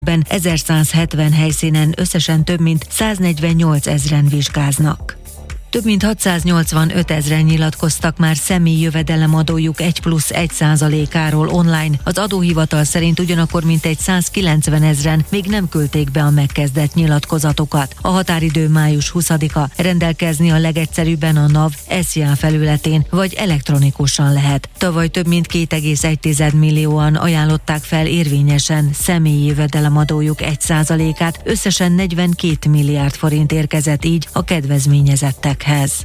Ben 1170 helyszínen összesen több mint 148 000 vizsgáznak. Több mint 685 000 nyilatkoztak már személyi jövedelemadójuk 1+1%-áról online. Az adóhivatal szerint ugyanakkor mintegy 190 000 még nem küldték be a megkezdett nyilatkozatokat. A határidő május 20-a, rendelkezni a legegyszerűbben a NAV SZIA felületén, vagy elektronikusan lehet. Tavaly több mint 2,1 millióan ajánlották fel érvényesen személyi jövedelemadójuk 1%-át, összesen 42 milliárd forint érkezett így a kedvezményezettek.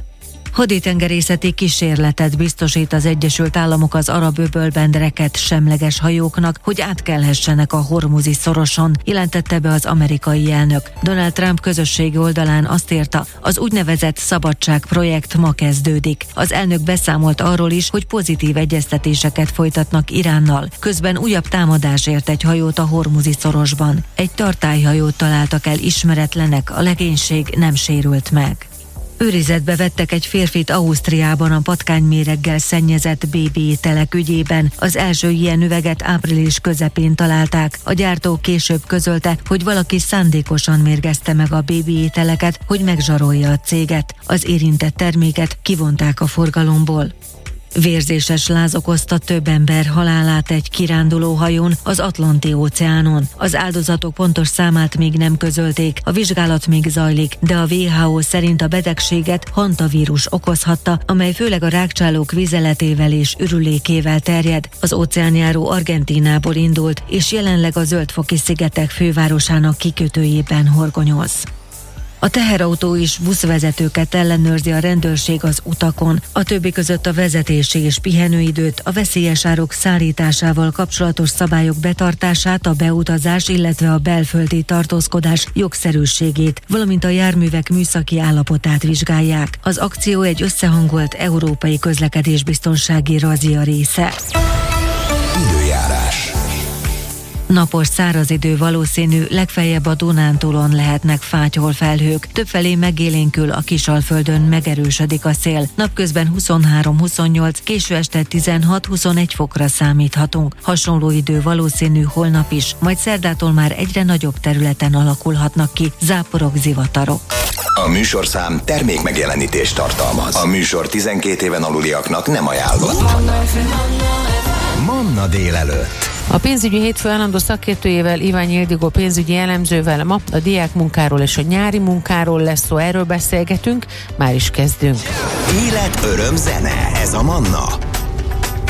Haditengerészeti kísérletet biztosít az Egyesült Államok az Arab-öbölben rekedt semleges hajóknak, hogy átkelhessenek a Hormuzi szoroson, jelentette be az amerikai elnök. Donald Trump közösségi oldalán azt írta, az úgynevezett szabadságprojekt ma kezdődik. Az elnök beszámolt arról is, hogy pozitív egyeztetéseket folytatnak Iránnal. Közben újabb támadás ért egy hajót a Hormuzi szorosban. Egy tartályhajót találtak el ismeretlenek, a legénység nem sérült meg. Őrizetbe vettek egy férfit Ausztriában a patkányméreggel szennyezett BB ételek ügyében. Az első ilyen üveget április közepén találták. A gyártó később közölte, hogy valaki szándékosan mérgezte meg a BB ételeket, hogy megzsarolja a céget. Az érintett terméket kivonták a forgalomból. Vérzéses láz okozta több ember halálát egy kiránduló hajón az Atlanti-óceánon. Az áldozatok pontos számát még nem közölték, a vizsgálat még zajlik, de a WHO szerint a betegséget hantavírus okozhatta, amely főleg a rágcsálók vizeletével és ürülékével terjed. Az óceánjáró Argentínából indult, és jelenleg a Zöld-foki-szigetek fővárosának kikötőjében horgonyoz. A teherautó és buszvezetőket ellenőrzi a rendőrség az utakon, a többi között a vezetési és pihenőidőt, a veszélyes áruk szállításával kapcsolatos szabályok betartását, a beutazás, illetve a belföldi tartózkodás jogszerűségét, valamint a járművek műszaki állapotát vizsgálják. Az akció egy összehangolt európai közlekedésbiztonsági razzia része. Időjárás. Napos száraz idő valószínű, legfeljebb a Dunántúlon lehetnek fátyol felhők. Többfelé megélénkül, a Kisalföldön megerősödik a szél. Napközben 23-28, késő este 16-21 fokra számíthatunk. Hasonló idő valószínű holnap is, majd szerdától már egyre nagyobb területen alakulhatnak ki záporok, zivatarok. A műsorszám termékmegjelenítést tartalmaz. A műsor 12 éven aluliaknak nem ajánlott. Manna délelőtt. A pénzügyi hétfő állandó szakértőjével, Iványi Ildigó pénzügyi elemzővel ma a diákmunkáról és a nyári munkáról lesz szó, erről beszélgetünk, már is kezdünk. Élet, öröm, zene, ez a Manna.